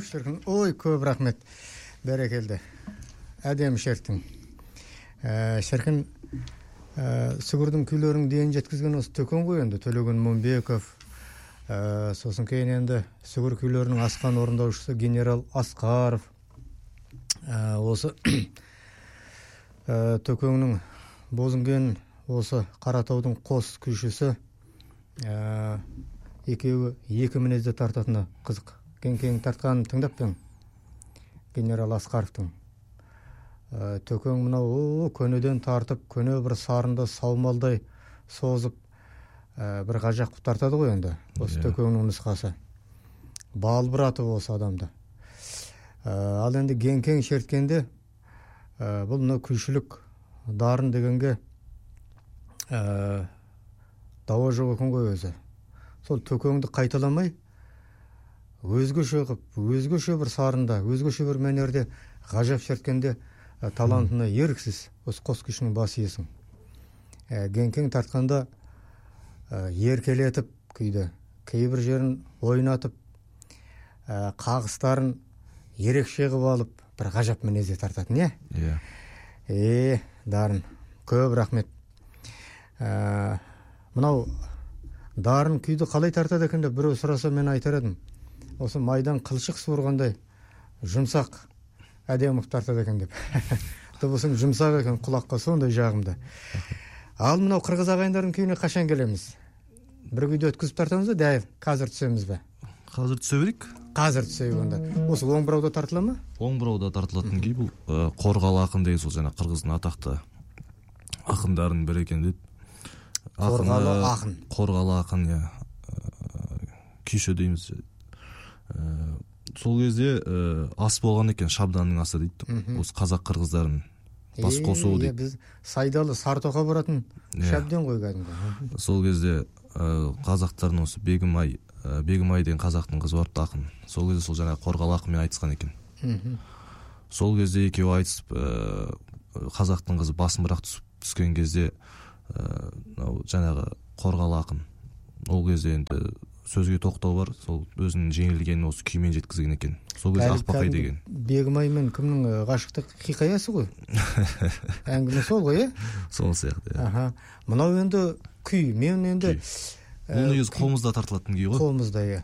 шіркін, ой, көп рахмет. Бәрекелді. Әдемі шерттің. Шіркін, сүгірдің күйлерін дейін жеткізген осы төкен ғой енді. Төлеген Момбеков. Сосын кейін енді сүгір күйлерінің асқан орындаушысы генерал Асқаров. Осы төкеннің бозынген осы Қаратаудың қос күйшісі екеуі екі мінезде тартатыны қызық. Кең тартқанын тыңдап пең генерал Асқаровтың. Төкен мынау көнеден тартып, көне бір сарында саумалдай созып бір ғажап тартады ғой енді. Осы төкеннің нұсқасы. Балбыраты осы адамды. Ал енді кең шерткенде бұл мынау күйшілік дарын дегенге дауа жоқ екен ғой өзі. Сол төкенді қайталамай, өзгеше бір сарында, өзгеше бір мәнерде ғажап шерткенде талантына еріксіз осы қос күйшінің басы иесің. Кең тартқанда еркелетіп күйді, кейбір жерін ойнатып, қағыстарын ерекше қылып алып, бір ғажап мінезде тартатын, е? Дарын, көп рахмет. Мынау дарын күйді қалай тартады екен деп біреу сұраса мен айтар едім. Осы майдан қылшық суырғандай жұмсақ әдемі тартады екен деп. Дыбысың жұмсақ екен, құлаққа сондай жағымды. Ал мынау қырғыз ағайындардың күйіне қашан келеміз? Бір күйді өткізіп тартамыз ба, дәл қазір түсеміз бе? Қазір түсе берейік. Қазір түсейік онда. Осы Оңбырауда тартыла ма? Оңбырауда тартылатын күй бұл Қорғалы ақын деген сол жаңа қырғыздың атақты ақындардың бірі екен дейді. Қорғалы ақын, күйші дейміз. Сол кезде ас болған екен, шабданның асы дейді. Осы қазақ қырғыздарын бас қосуы дейді. Біз Сайдалы Сартоқа баратын шабдан ғой кәдімгі. Сол кезде қазақтардың осы Бегімай деген қазақтың қызы барыпты ақын. Сол кезде сол жаңа Қорғалы ақынмен айтысқан екен. Сол кезде екеуі айтысып, қазақтың қызы басын бірақ түскен кезде жаңағы Қорғалы ақын ол кезде енді сөзге тоқтау бар, сол өзінің жеңілгенін осы күймен жеткізген екен. Сол кезде Ақбақай деген. Бегімай мен кімнің ғашықтық хикаясы ғой. Әңгіме сол ғой, Сол сияқты. Мынау енді күй, мен енді бұл негізі қолымызда тартылатын күй ғой. Қолымызда,